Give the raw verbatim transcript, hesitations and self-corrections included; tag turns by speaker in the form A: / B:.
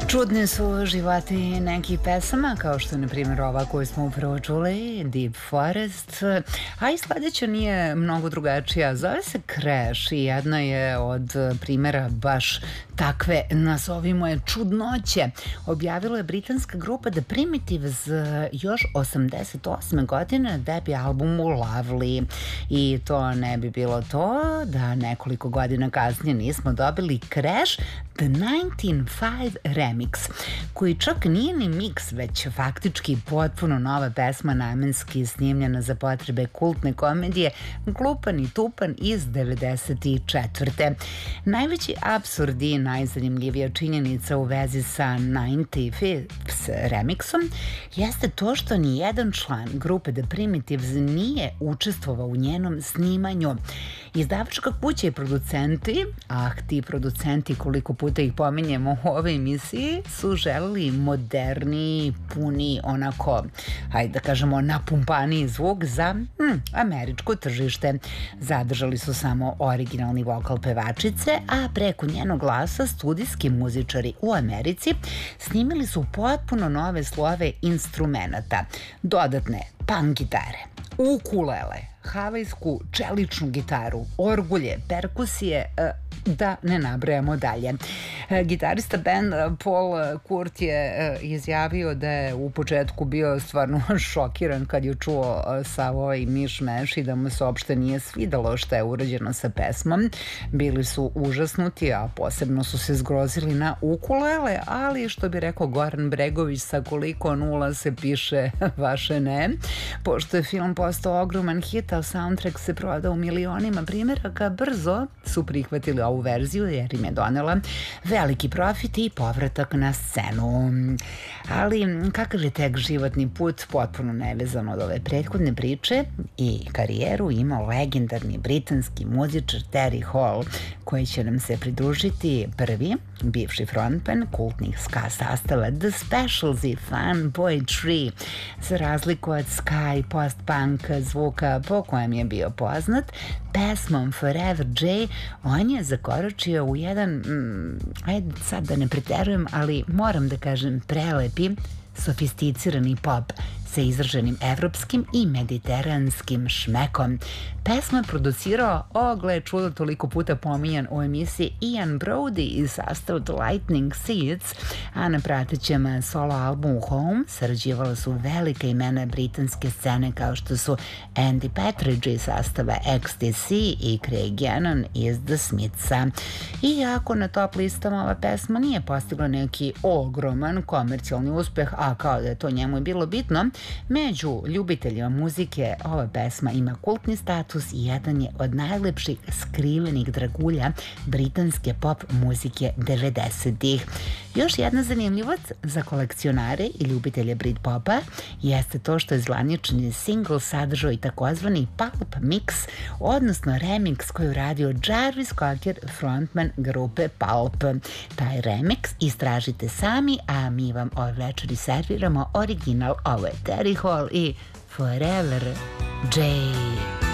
A: Čudni su životi nekih pesama, kao što je, na primjer, ova koju smo upravo čuli, Deep Forest, a i sledeća nije mnogo drugačija. Zove se Crash i jedna je od primjera baš takve, nazovimo je, čudnoće. Objavila je britanska grupa The Primitives još osamdeset osme godine debi albumu Lovely. I to ne bi bilo to da nekoliko godina kasnije nismo dobili Crash The nineteen oh five Remix, koji čak nije ni miks, već faktički potpuno nova pesma namenski snimljena za potrebe kultne komedije Glupan i Tupan iz devedeset četvrte. Najveći apsurd i najzanimljivija činjenica u vezi sa ninety-fifth remixom jeste to što ni jedan član grupe The Primitives nije učestvovao u njenom snimanju. Izdavačka kuća i producenti, ah ti producenti koliko puta ih pominjemo u ovoj emisiji, su želeli moderniji, puniji, onako, hajde da kažemo, napumpaniji zvuk za hm, američko tržište. Zadržali su samo originalni vokal pevačice, a preko njenog glasa studijski muzičari u Americi snimili su potpuno nove slove instrumenata, dodatne punk gitare, ukulele, havajsku čeličnu gitaru, orgulje, perkusije, da ne nabrajamo dalje. Gitarista benda Paul Kurt je izjavio da je u početku bio stvarno šokiran kad je čuo sav ovaj miš-meš i da mu se uopšte nije svidelo što je urađeno sa pesmom. Bili su užasnuti, a posebno su se zgrozili na ukulele, ali što bi rekao Goran Bregović, sa koliko nula se piše vaše ne. Pošto je film postao ogroman hit, a soundtrack se prodao u milionima primjeraka, brzo su prihvatili ovu verziju jer im je donela veliki profit i povratak na scenu. Ali kakav je tek životni put, potpuno nevezan od ove prethodne priče, i karijeru imao legendarni britanski muzičar Terry Hall, koji će nam se pridružiti prvi, bivši frontman kultnih ska sastava The Specials i Fun Boy Tree. Za razliku od ska i post-punk zvuka po kojem je bio poznat, pesmom Forever J on je zakoračio u jedan, mm, ajde sad da ne preterujem, ali moram da kažem prelepi, sofisticirani pop sa izraženim evropskim i mediteranskim šmekom. Pesmu je producirao, o gle čudo, toliko puta pominjan u emisiji, Ian Brody iz sastava The Lightning Seeds, a na pratećem solo albumu Home sarađivala su velika imena britanske scene kao što su Andy Partridge iz sastava X T C i Craig Gannon iz The Smithsa. Iako na top listama ova pesma nije postigla neki ogroman komercijalni uspeh, a kao da je to njemu bilo bitno, među ljubiteljima muzike ova pesma ima kultni status i jedan je od najlepših skrivenih dragulja britanske pop muzike devedesetih. Još jedna zanimljivost za kolekcionare i ljubitelje Britpopa jeste to što je zvanični singl sadržao i takozvani pulp mix, odnosno remix koji je uradio Jarvis Cocker, frontman grupe Pulp. Taj remix istražite sami, a mi vam ove večeri serviramo original. Ovo je Terry Hall i Forever J.